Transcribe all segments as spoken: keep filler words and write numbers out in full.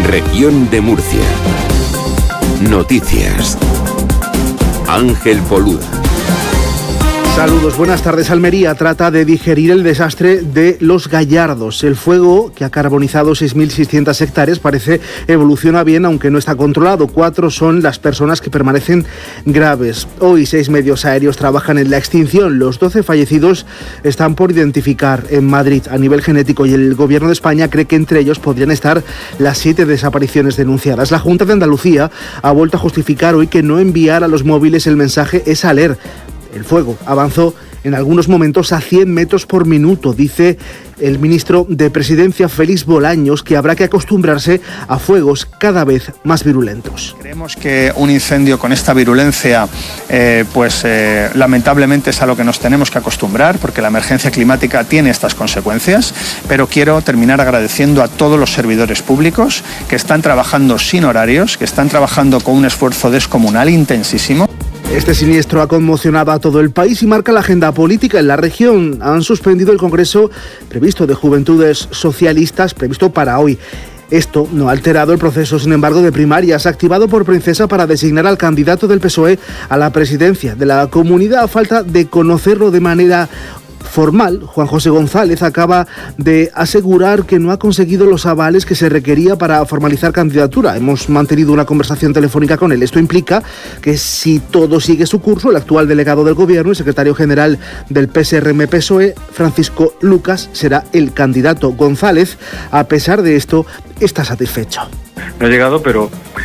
Región de Murcia. Noticias. Ángel Poluda. Saludos, buenas tardes. Almería trata de digerir el desastre de Los Gallardos. El fuego, que ha carbonizado seis mil seiscientas hectáreas, parece evoluciona bien, aunque no está controlado. Cuatro son las personas que permanecen graves. Hoy seis medios aéreos trabajan en la extinción. Los doce fallecidos están por identificar en Madrid a nivel genético y el Gobierno de España cree que entre ellos podrían estar las siete desapariciones denunciadas. La Junta de Andalucía ha vuelto a justificar hoy que no enviar a los móviles el mensaje "es aler". El fuego avanzó en algunos momentos a cien metros por minuto, dice el ministro de Presidencia, Félix Bolaños, que habrá que acostumbrarse a fuegos cada vez más virulentos. Creemos que un incendio con esta virulencia, eh, pues eh, lamentablemente es a lo que nos tenemos que acostumbrar, porque la emergencia climática tiene estas consecuencias, pero quiero terminar agradeciendo a todos los servidores públicos que están trabajando sin horarios, que están trabajando con un esfuerzo descomunal intensísimo. Este siniestro ha conmocionado a todo el país y marca la agenda política en la región. Han suspendido el Congreso previsto de Juventudes Socialistas, previsto para hoy. Esto no ha alterado el proceso, sin embargo, de primarias activado por Princesa para designar al candidato del P S O E a la presidencia de la comunidad. A falta de conocerlo de manera formal, Juan José González acaba de asegurar que no ha conseguido los avales que se requería para formalizar candidatura. Hemos mantenido una conversación telefónica con él. Esto implica que si todo sigue su curso, el actual delegado del Gobierno y secretario general del P S R M P S O E, Francisco Lucas, será el candidato. González, a pesar de esto, está satisfecho. No he llegado, pero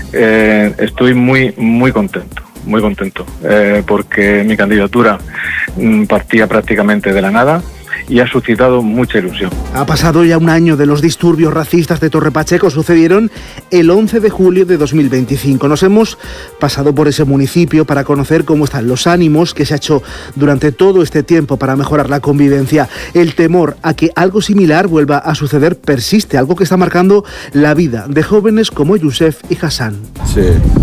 eh, estoy muy, muy contento. Muy contento, eh, porque mi candidatura mm, partía prácticamente de la nada y ha suscitado mucha ilusión. Ha pasado ya un año de los disturbios racistas de Torre Pacheco. Sucedieron el once de julio de dos mil veinticinco. Nos hemos pasado por ese municipio para conocer cómo están los ánimos, qué se ha hecho durante todo este tiempo para mejorar la convivencia. El temor a que algo similar vuelva a suceder persiste, algo que está marcando la vida de jóvenes como Yusef y Hassan. Sí,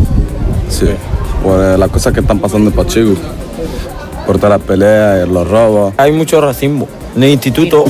sí. Por las cosas que están pasando en Pacheco, por todas las peleas, los robos. Hay mucho racismo en el instituto,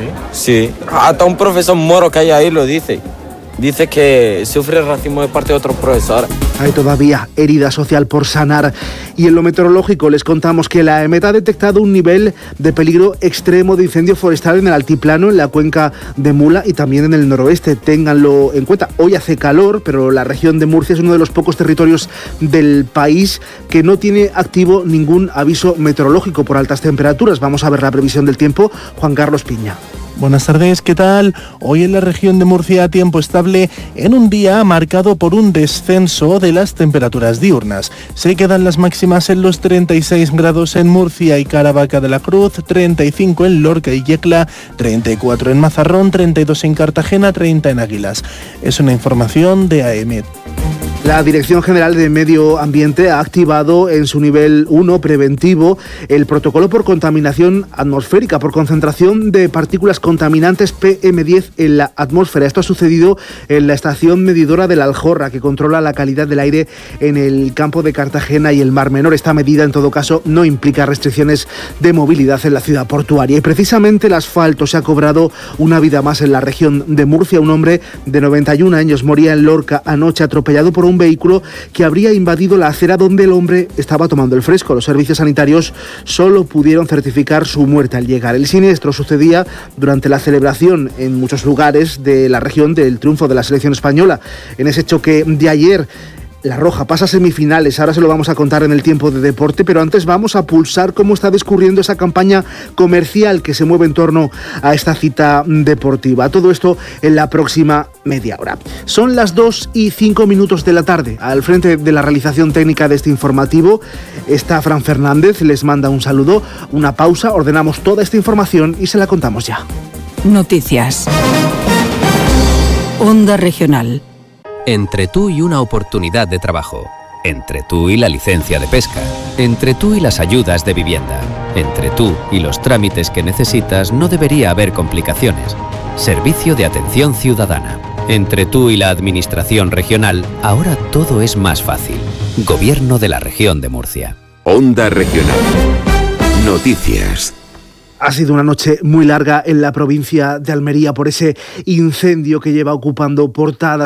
sí. Hasta un profesor moro que hay ahí lo dice. Dice que sufre racismo de parte de otros profesores. Hay todavía herida social por sanar. Y en lo meteorológico les contamos que la EMET ha detectado un nivel de peligro extremo de incendio forestal en el altiplano, en la cuenca de Mula y también en el noroeste. Ténganlo en cuenta. Hoy hace calor, pero la región de Murcia es uno de los pocos territorios del país que no tiene activo ningún aviso meteorológico por altas temperaturas. Vamos a ver la previsión del tiempo. Juan Carlos Piña. Buenas tardes, ¿qué tal? Hoy en la región de Murcia tiempo estable en un día marcado por un descenso de las temperaturas diurnas. Se quedan las máximas en los treinta y seis grados en Murcia y Caravaca de la Cruz, treinta y cinco en Lorca y Yecla, treinta y cuatro en Mazarrón, treinta y dos en Cartagena, treinta en Águilas. Es una información de A E M E T. La Dirección General de Medio Ambiente ha activado en su nivel uno preventivo el protocolo por contaminación atmosférica, por concentración de partículas contaminantes P M diez en la atmósfera. Esto ha sucedido en la estación medidora de la Aljorra, que controla la calidad del aire en el campo de Cartagena y el Mar Menor. Esta medida, en todo caso, no implica restricciones de movilidad en la ciudad portuaria. Y precisamente el asfalto se ha cobrado una vida más en la región de Murcia. Un hombre de noventa y un años moría en Lorca anoche atropellado por un vehículo que habría invadido la acera donde el hombre estaba tomando el fresco. Los servicios sanitarios solo pudieron certificar su muerte al llegar. El siniestro sucedía durante la celebración en muchos lugares de la región del triunfo de la selección española. En ese choque de ayer, La Roja pasa a semifinales, ahora se lo vamos a contar en el tiempo de deporte, pero antes vamos a pulsar cómo está discurriendo esa campaña comercial que se mueve en torno a esta cita deportiva. Todo esto en la próxima media hora. Son las dos y cinco minutos de la tarde. Al frente de la realización técnica de este informativo está Fran Fernández, les manda un saludo, una pausa, ordenamos toda esta información y se la contamos ya. Noticias. Onda Regional. Entre tú y una oportunidad de trabajo. Entre tú y la licencia de pesca. Entre tú y las ayudas de vivienda. Entre tú y los trámites que necesitas no debería haber complicaciones. Servicio de Atención Ciudadana. Entre tú y la Administración Regional, ahora todo es más fácil. Gobierno de la Región de Murcia. Onda Regional. Noticias. Ha sido una noche muy larga en la provincia de Almería por ese incendio que lleva ocupando portadas